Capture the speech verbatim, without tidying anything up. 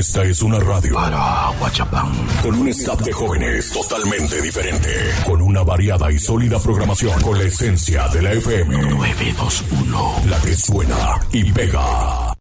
Esta es una radio para Guachapán, con un staff de jóvenes totalmente diferente, con una variada y sólida programación, con la esencia de la F M nueve dos uno, la que suena y pega.